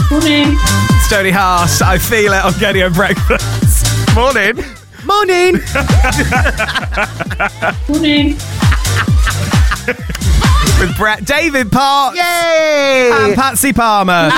Morning. It's Jodie Harsh. I feel it on Gadio Breakfast. Morning. Morning. Morning. With Brett, David Parks. Yay! And Patsy Palmer.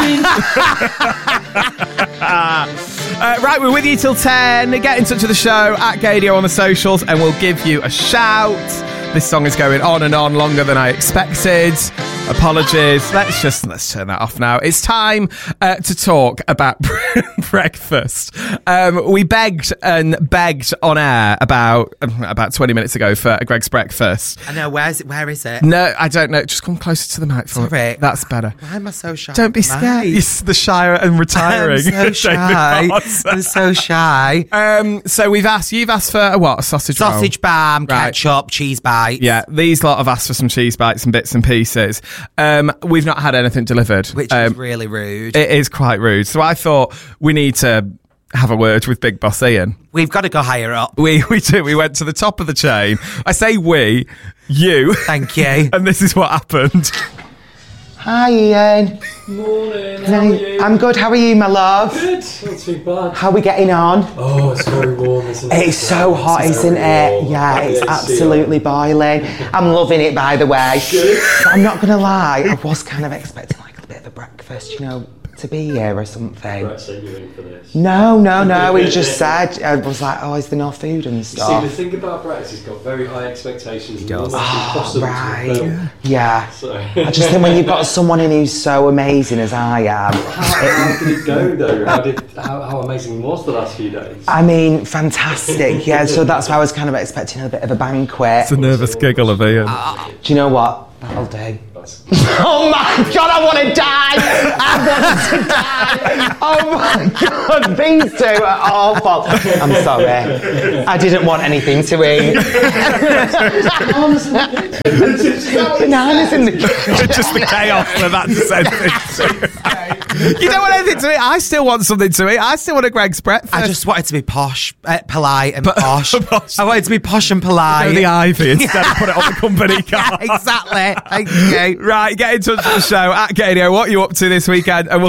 Right, we're with you till 10. Get in touch with the show at Gadio on the socials and we'll give you a shout. This song is going on and on longer than I expected. Apologies. Let's turn that off now. It's time to talk about breakfast. We begged on air about 20 minutes ago for a Greg's breakfast. I know, where is it? No, I don't know. Just come closer to the mic. Sorry. That's better. Why am I so shy? Don't be scared. It's the shy and retiring. I'm so shy. I'm so shy. So you've asked for a what? A sausage roll? Sausage bam, Right. ketchup, cheese bites. Yeah, these lot have asked for some cheese bites and bits and pieces. We've not had anything delivered. Which is really rude. It is quite rude. So I thought we need to have a word with Big Boss Ian. We've got to go higher up. We do. We went to the top of the chain. I say we, you. Thank you. And this is what happened. Hi, Ian. Morning. How are you? I'm good. How are you, my love? Good. Not too bad. How are we getting on? Oh, it's very warm, isn't it? It's so hot, isn't it? Yeah, it's absolutely boiling. I'm loving it, by the way. But I'm not going to lie, I was kind of expecting like a bit of a breakfast, to be here or something. Right, so you're in for this. No, he just said, I was like, is there no food and See, stuff? the thing about Brett is he's got very high expectations. He does. Impossible Right. to fulfill. Yeah. So. I just think when you've got someone in who's so amazing as I am, How did it go though? How amazing was the last few days? I mean, fantastic. Yeah, so that's why I was kind of expecting a bit of a banquet. It's a nervous giggle of Ian. Do you know what? That'll do. That's- Oh my God, I want to die! I want to die! Oh my God, these two are awful. I'm sorry. I didn't want anything to eat. Bananas in the kitchen. Just the chaos of that sentence. You don't want anything to eat. I still want something to eat. I still want a Greg's breakfast. I just wanted to be posh, polite and posh. Posh. I wanted to be posh and polite. Go the Ivy instead of put it on the company car. Exactly. Thank you. Right, get in touch with the show at Gadio. What are you up to this weekend? And we'll